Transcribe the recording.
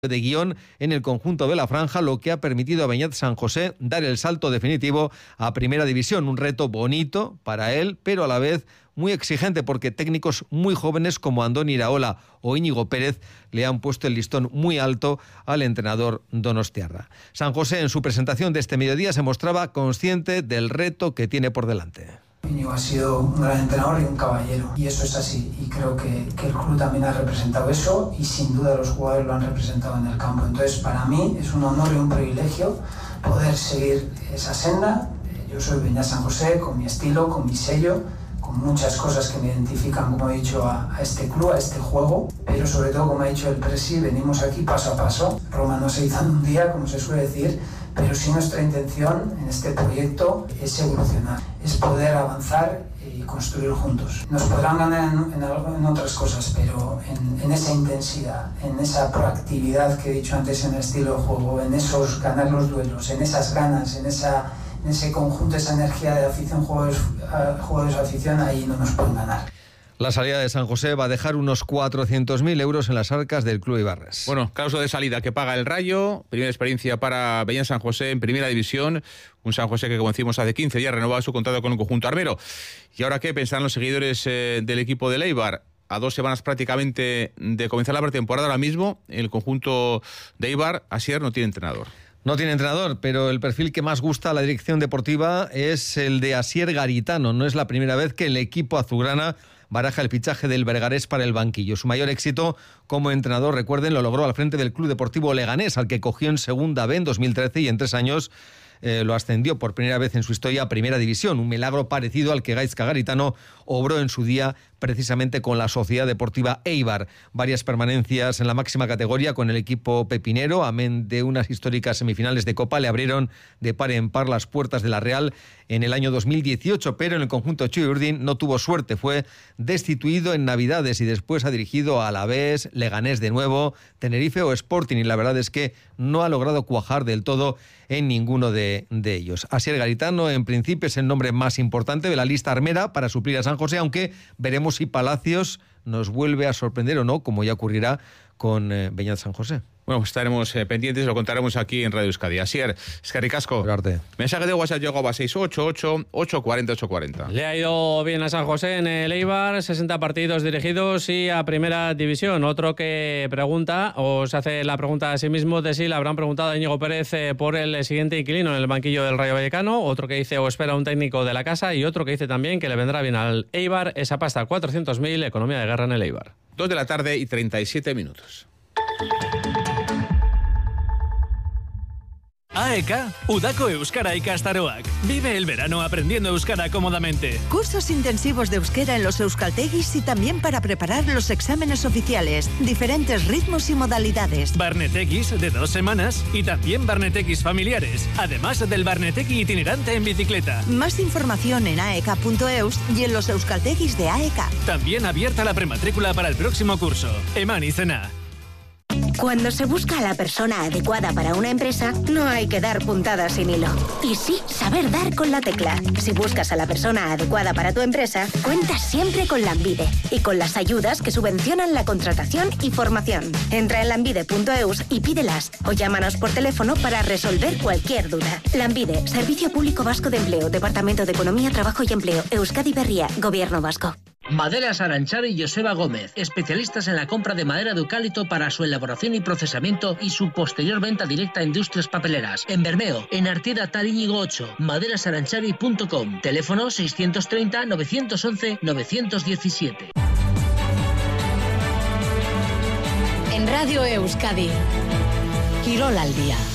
de guión en el conjunto de la franja, lo que ha permitido a Beñat San José dar el salto definitivo a Primera División. Un reto bonito para él, pero a la vez muy exigente, porque técnicos muy jóvenes como Andoni Iraola o Íñigo Pérez le han puesto el listón muy alto al entrenador donostiarra. San José, en su presentación de este mediodía, se mostraba consciente del reto que tiene por delante. Íñigo ha sido un gran entrenador y un caballero, y eso es así, y creo que el club también ha representado eso, y sin duda los jugadores lo han representado en el campo. Entonces, para mí es un honor y un privilegio poder seguir esa senda. Yo soy Beñat San José, con mi estilo, con mi sello, con muchas cosas que me identifican, como he dicho, a este club, a este juego, pero sobre todo, como ha dicho el Presi, venimos aquí paso a paso. Roma no se hizo en un día, como se suele decir, pero sí nuestra intención en este proyecto es evolucionar, es poder avanzar y construir juntos. Nos podrán ganar en otras cosas, pero en esa intensidad, en esa proactividad que he dicho antes en el estilo de juego, en esos ganar los duelos, en esas ganas, en ese conjunto, esa energía de afición, jugadores de afición, ahí no nos pueden ganar. La salida de San José va a dejar unos 400.000 euros en las arcas del club Ibarres. Bueno, cláusula de salida que paga el Rayo, primera experiencia para Beñat San José en Primera División, un San José que, como decimos, hace 15 días renovaba su contrato con el conjunto armero. ¿Y ahora qué pensarán los seguidores del equipo del Eibar? A 2 semanas prácticamente de comenzar la pretemporada, ahora mismo el conjunto de Eibar, Asier, no tiene entrenador. No tiene entrenador, pero el perfil que más gusta a la dirección deportiva es el de Asier Garitano. No es la primera vez que el equipo azulgrana baraja el fichaje del Bergarés para el banquillo. Su mayor éxito como entrenador, recuerden, lo logró al frente del Club Deportivo Leganés, al que cogió en Segunda B en 2013 y en 3 años lo ascendió por primera vez en su historia a Primera División. Un milagro parecido al que Gaizka Garitano obró en su día precisamente con la Sociedad Deportiva Eibar. Varias permanencias en la máxima categoría con el equipo pepinero, amén de unas históricas semifinales de Copa, le abrieron de par en par las puertas de la Real en el año 2018, pero en el conjunto Txuri-Urdin no tuvo suerte. Fue destituido en Navidades y después ha dirigido a Alavés, Leganés de nuevo, Tenerife o Sporting, y la verdad es que no ha logrado cuajar del todo en ninguno de ellos. Asier Garitano, en principio, es el nombre más importante de la lista armera para suplir a San José, aunque veremos si Palacios nos vuelve a sorprender o no, como ya ocurrirá con Beñat San José. Bueno, estaremos pendientes, lo contaremos aquí en Radio Euskadi. Asier, eskerrik asko. Mensaje de WhatsApp llegó a 688-840-840. Le ha ido bien a San José en el Eibar, 60 partidos dirigidos y a Primera División. Otro que pregunta, o se hace la pregunta a sí mismo, de si le habrán preguntado a Íñigo Pérez por el siguiente inquilino en el banquillo del Rayo Vallecano. Otro que dice o espera un técnico de la casa, y otro que dice también que le vendrá bien al Eibar esa pasta, 400.000, economía de guerra en el Eibar. 2:37 p.m. AEK, Udako Euskara ikastaroak. Vive el verano aprendiendo euskara cómodamente. Cursos intensivos de euskera en los euskaltegis y también para preparar los exámenes oficiales. Diferentes ritmos y modalidades. Barnetekis de 2 semanas y también barnetekis familiares. Además del barneteki itinerante en bicicleta. Más información en aek.eus y en los euskaltegis de AEK. También abierta la prematrícula para el próximo curso. Eman izena. Cuando se busca a la persona adecuada para una empresa, no hay que dar puntadas sin hilo. Y sí, saber dar con la tecla. Si buscas a la persona adecuada para tu empresa, cuentas siempre con Lanbide y con las ayudas que subvencionan la contratación y formación. Entra en lanbide.eus y pídelas, o llámanos por teléfono para resolver cualquier duda. Lanbide, Servicio Público Vasco de Empleo, Departamento de Economía, Trabajo y Empleo, Euskadi Berria, Gobierno Vasco. Maderas Aranchari y Joseba Gómez, especialistas en la compra de madera de eucalipto para su elaboración y procesamiento y su posterior venta directa a industrias papeleras. En Bermeo, en Artieda Taríñigo 8, maderasaranchari.com, teléfono 630-911-917. En Radio Euskadi, Quirol al día.